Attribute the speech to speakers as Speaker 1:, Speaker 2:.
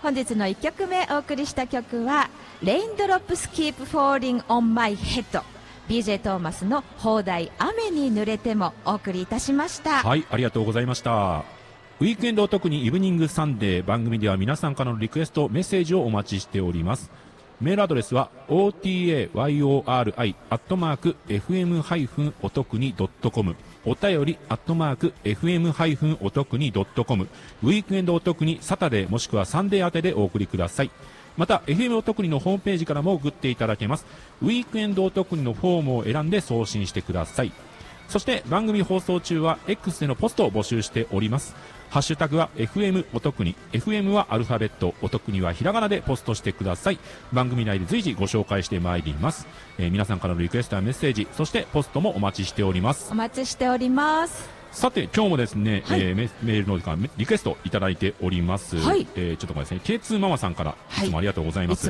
Speaker 1: 本日の1曲目お送りした曲はレインドロップスキープフォーリングオンマイヘッド BJ トーマスの放題雨に濡れてもお送りいたしました。
Speaker 2: はい、ありがとうございました。ウィークエンド特にイブニングサンデー、番組では皆さんからのリクエストメッセージをお待ちしております。メールアドレスは otayori@fm- おとくに .com お便り@fm- おとくに .com ウィークエンドおとくにサタデーもしくはサンデー宛てでお送りください。また FM おとくにのホームページからも送っていただけます。ウィークエンドおとくにのフォームを選んで送信してください。そして番組放送中は X でのポストを募集しております。ハッシュタグは FM おとくに、 FM はアルファベット、おとくにはひらがなでポストしてください。番組内で随時ご紹介してまいります。皆さんからのリクエストやメッセージ、そしてポストもお待ちしております。
Speaker 1: お待ちしております。
Speaker 2: さて今日もですね、
Speaker 1: はい
Speaker 2: メールのリクエストいただいております。
Speaker 1: はい、
Speaker 2: ちょっとごめんなさい、K2 ママさんからいつもありがとうございます。